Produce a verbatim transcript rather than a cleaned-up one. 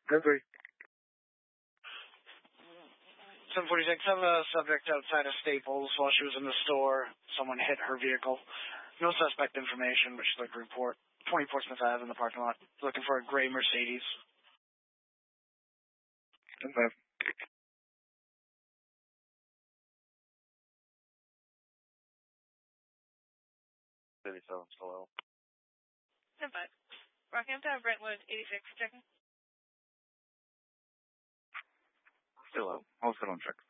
Agree. seven forty-six, have a subject outside of Staples while she was in the store. Someone hit her vehicle. No suspect information, but she'd like to report twenty Portsmouth Ave in the parking lot. Looking for a gray Mercedes. Okay. thirty-seven, still out. ten five. Rockhampton, Brentwood, eighty-six, checking. Still out. I'll sit on check.